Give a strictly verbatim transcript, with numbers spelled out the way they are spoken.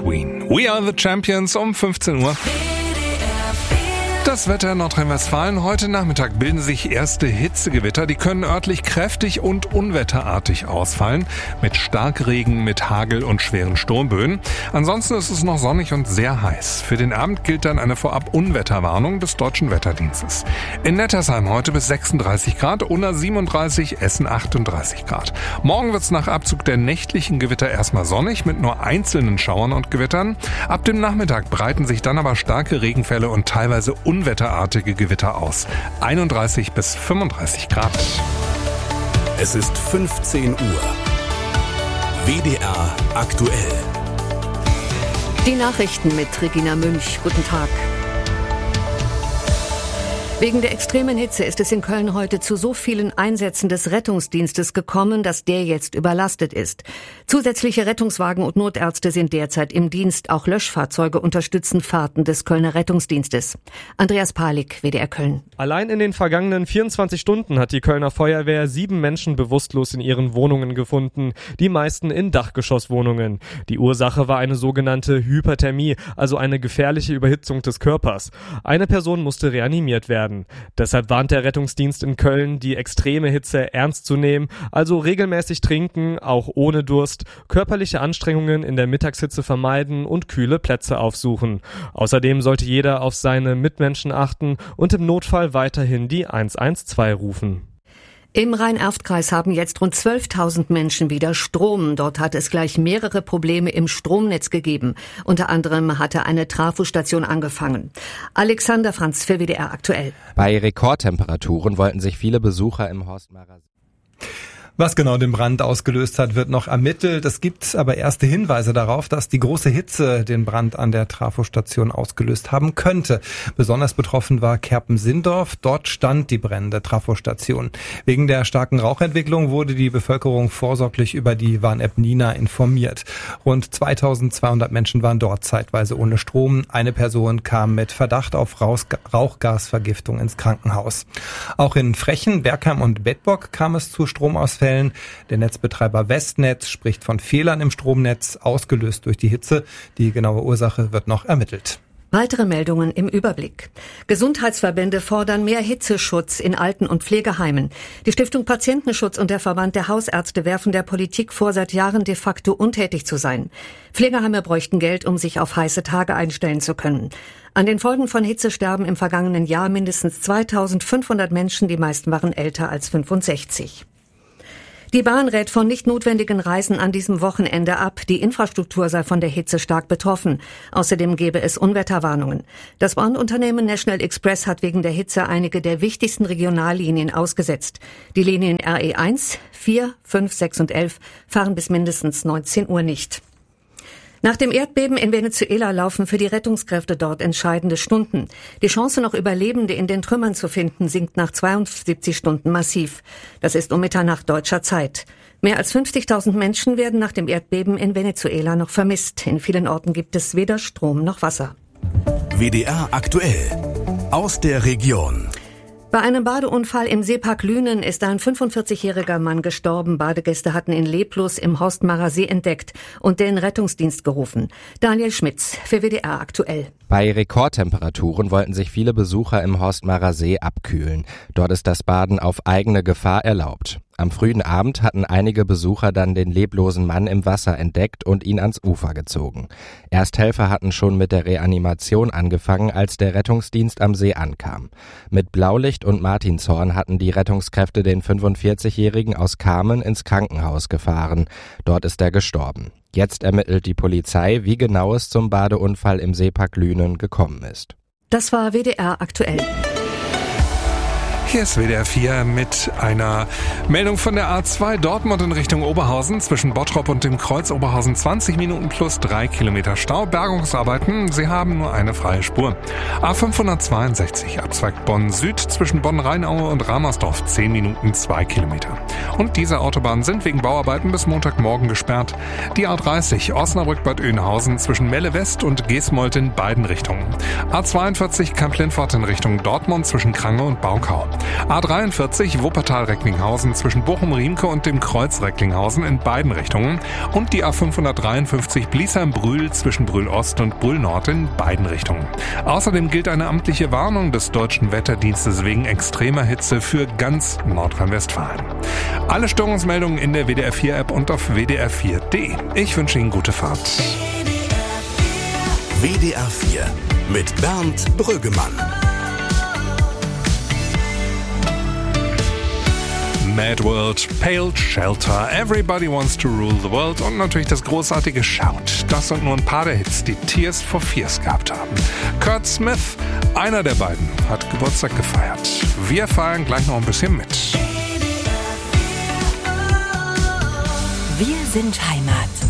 Queen. We are the Champions um fünfzehn Uhr. Das Wetter in Nordrhein-Westfalen. Heute Nachmittag bilden sich erste Hitzegewitter. Die können örtlich kräftig und unwetterartig ausfallen. Mit Starkregen, mit Hagel und schweren Sturmböen. Ansonsten ist es noch sonnig und sehr heiß. Für den Abend gilt dann eine Vorab-Unwetterwarnung des Deutschen Wetterdienstes. In Nettersheim heute bis sechsunddreißig Grad, Unna siebenunddreißig, Essen achtunddreißig Grad. Morgen wird es nach Abzug der nächtlichen Gewitter erstmal sonnig mit nur einzelnen Schauern und Gewittern. Ab dem Nachmittag breiten sich dann aber starke Regenfälle und teilweise unwetterartige Gewitter aus. einunddreißig bis fünfunddreißig Grad. Es ist fünfzehn Uhr. W D R aktuell. Die Nachrichten mit Regina Münch. Guten Tag. Wegen der extremen Hitze ist es in Köln heute zu so vielen Einsätzen des Rettungsdienstes gekommen, dass der jetzt überlastet ist. Zusätzliche Rettungswagen und Notärzte sind derzeit im Dienst. Auch Löschfahrzeuge unterstützen Fahrten des Kölner Rettungsdienstes. Andreas Palik, W D R Köln. Allein in den vergangenen vierundzwanzig Stunden hat die Kölner Feuerwehr sieben Menschen bewusstlos in ihren Wohnungen gefunden. Die meisten in Dachgeschosswohnungen. Die Ursache war eine sogenannte Hyperthermie, also eine gefährliche Überhitzung des Körpers. Eine Person musste reanimiert werden. Deshalb warnt der Rettungsdienst in Köln, die extreme Hitze ernst zu nehmen, also regelmäßig trinken, auch ohne Durst, körperliche Anstrengungen in der Mittagshitze vermeiden und kühle Plätze aufsuchen. Außerdem sollte jeder auf seine Mitmenschen achten und im Notfall weiterhin die eins eins zwei rufen. Im Rhein-Erft-Kreis haben jetzt rund zwölftausend Menschen wieder Strom. Dort hat es gleich mehrere Probleme im Stromnetz gegeben. Unter anderem hatte eine Trafostation angefangen. Alexander Franz für W D R aktuell. Bei Rekordtemperaturen wollten sich viele Besucher im Horst Mara. Was genau den Brand ausgelöst hat, wird noch ermittelt. Es gibt aber erste Hinweise darauf, dass die große Hitze den Brand an der Trafostation ausgelöst haben könnte. Besonders betroffen war Kerpen-Sindorf. Dort stand die brennende Trafostation. Wegen der starken Rauchentwicklung wurde die Bevölkerung vorsorglich über die Warn-App Nina informiert. Rund zweitausendzweihundert Menschen waren dort zeitweise ohne Strom. Eine Person kam mit Verdacht auf Rauchgasvergiftung ins Krankenhaus. Auch in Frechen, Bergheim und Bedburg kam es zu Stromausfällen. Der Netzbetreiber Westnetz spricht von Fehlern im Stromnetz, ausgelöst durch die Hitze. Die genaue Ursache wird noch ermittelt. Weitere Meldungen im Überblick. Gesundheitsverbände fordern mehr Hitzeschutz in Alten- und Pflegeheimen. Die Stiftung Patientenschutz und der Verband der Hausärzte werfen der Politik vor, seit Jahren de facto untätig zu sein. Pflegeheime bräuchten Geld, um sich auf heiße Tage einstellen zu können. An den Folgen von Hitze sterben im vergangenen Jahr mindestens zweitausendfünfhundert Menschen, die meisten waren älter als fünfundsechzig. Die Bahn rät von nicht notwendigen Reisen an diesem Wochenende ab. Die Infrastruktur sei von der Hitze stark betroffen. Außerdem gebe es Unwetterwarnungen. Das Bahnunternehmen National Express hat wegen der Hitze einige der wichtigsten Regionallinien ausgesetzt. Die Linien R E eins, vier, fünf, sechs und elf fahren bis mindestens neunzehn Uhr nicht. Nach dem Erdbeben in Venezuela laufen für die Rettungskräfte dort entscheidende Stunden. Die Chance, noch Überlebende in den Trümmern zu finden, sinkt nach zweiundsiebzig Stunden massiv. Das ist um Mitternacht deutscher Zeit. Mehr als fünfzigtausend Menschen werden nach dem Erdbeben in Venezuela noch vermisst. In vielen Orten gibt es weder Strom noch Wasser. W D R aktuell. Aus der Region. Bei einem Badeunfall im Seepark Lünen ist ein fünfundvierzigjähriger Mann gestorben. Badegäste hatten ihn leblos im Horstmarer See entdeckt und den Rettungsdienst gerufen. Daniel Schmitz für W D R aktuell. Bei Rekordtemperaturen wollten sich viele Besucher im Horstmarer See abkühlen. Dort ist das Baden auf eigene Gefahr erlaubt. Am frühen Abend hatten einige Besucher dann den leblosen Mann im Wasser entdeckt und ihn ans Ufer gezogen. Ersthelfer hatten schon mit der Reanimation angefangen, als der Rettungsdienst am See ankam. Mit Blaulicht und Martinshorn hatten die Rettungskräfte den fünfundvierzigjährigen aus Kamen ins Krankenhaus gefahren. Dort ist er gestorben. Jetzt ermittelt die Polizei, wie genau es zum Badeunfall im Seepark Lünen gekommen ist. Das war W D R aktuell. Hier ist W D R vier mit einer Meldung von der A zwei Dortmund in Richtung Oberhausen. Zwischen Bottrop und dem Kreuz Oberhausen zwanzig Minuten plus drei Kilometer Stau. Bergungsarbeiten, Sie haben nur eine freie Spur. A fünfhundertzweiundsechzig Abzweig Bonn Süd zwischen Bonn-Rheinaue und Ramersdorf zehn Minuten zwei Kilometer. Und diese Autobahnen sind wegen Bauarbeiten bis Montagmorgen gesperrt. Die A dreißig Osnabrück-Bad Oeynhausen zwischen Melle West und Geesmold in beiden Richtungen. A zweiundvierzig Kamp-Lintfort in Richtung Dortmund zwischen Krange und Baukau. A dreiundvierzig Wuppertal-Recklinghausen zwischen Bochum-Riemke und dem Kreuz Recklinghausen in beiden Richtungen und die A fünfhundertdreiundfünfzig Bliesheim-Brühl zwischen Brühl-Ost und Brühl-Nord in beiden Richtungen. Außerdem gilt eine amtliche Warnung des Deutschen Wetterdienstes wegen extremer Hitze für ganz Nordrhein-Westfalen. Alle Störungsmeldungen in der W D R vier App und auf w d r vier punkt d e. Ich wünsche Ihnen gute Fahrt. W D R vier mit Bernd Brüggemann. Mad World, Pale Shelter, Everybody Wants to Rule the World und natürlich das großartige Shout. Das sind nur ein paar der Hits, die Tears for Fears gehabt haben. Kurt Smith, einer der beiden, hat Geburtstag gefeiert. Wir feiern gleich noch ein bisschen mit. Wir sind Heimat.